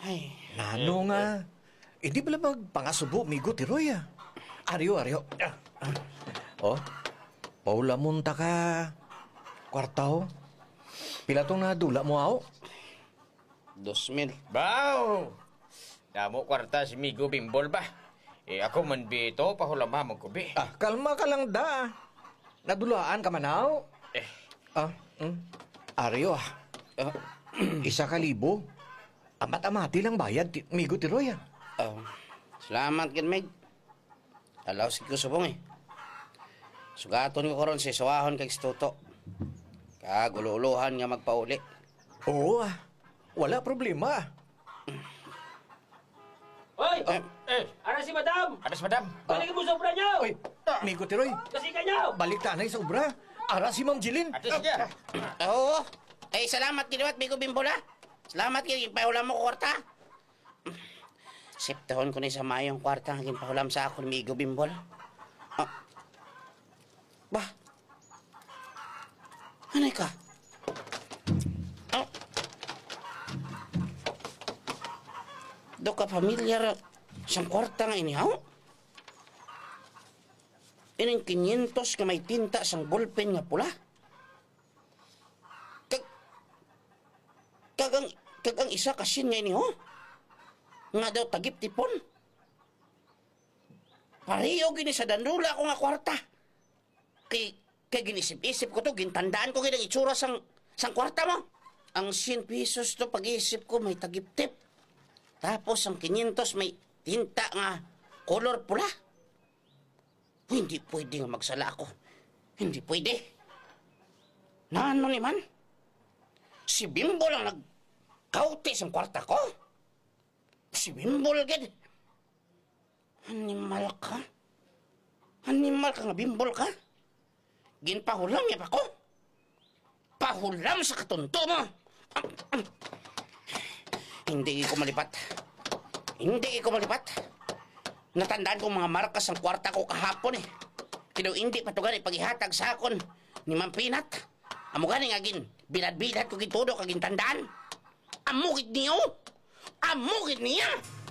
Ay, Nano nga. Hindi pala magpangasubo, migo, tiroy ah. Aryo. Oh, paula munta ka. Kwartaw. Pila tong nadula mo ako? 2,000. Baw! Damo kwarta si Migo Bimbol ba? Ako man bito, pahulama magkubi. Kalma ka lang da. Nadulaan ka manaw. Aryo ah. 1,000. Amat-amati lang bayad, migo, tiroy ah. Salamat kin Meg. Alaw si ko subong eh. Sugaton ko karon si sawahon kay Stuto. Kagululuhan nga magpauli. Oo ah. Wala problema. Hoy! Ara si madam! Adas, madam. Balikin mo sobra niyo! Oy, migo, tiroy. Kasi niyo! Balik tanay sa obra. Ara si Ma'am Jilin. Atis niya. Oo. Ay, salamat kiniwat, Migo Bimbola. Salamat kini pahulam mo ko kwarta. Siptahon ko ni sa mayong kwarta nga pahulam sa ako ni Migo Bimbol. Bah. Anay ka? Do ka familiar sa kwarta nga inihaw? Ining 500 ka may tinta sang ballpen nga pula. Kagang isa kasin nga iniho. Nga daw tagip tipon. Pareho gini sa dandula ko nga kwarta. Kay ginisip-isip ko to, gintandaan ko ginang itsura sang kwarta mo. Ang 100 pesos to pag-isip ko may tagip tip. Tapos ang 500 may tinta nga color pula. Hindi pwede nga magsala ako. Hindi pwede. Nano ni man? Si Bimbo lang nagkauti sa kwarta ko. Si Bimbol gid. Animal ka? Animal ka nga Bimbol ka? Ginpahulam niya pa ko? Pahulam sa katunto mo? Hindi ko malipat. Natandaan ko mga markas ang kwarta ko kahapon eh. Kino hindi patugan ipagihatag sa akon ni Ma'am Pinat. Amo gani nga gin bilad-bilad ko gitudo kagin tandaan. Amugit niyo. Amugit niya.